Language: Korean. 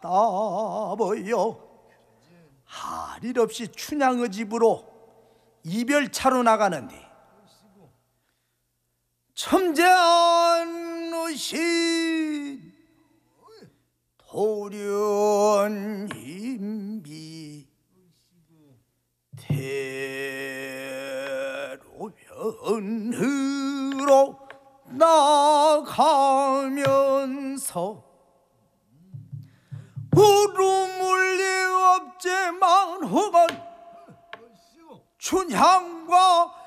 따보여 할 일 없이 춘향의 집으로 이별차로 나가는데 첨재한 의신 도련인비 대로변으로 나가면서 울음을 리 없지만 허건 춘향과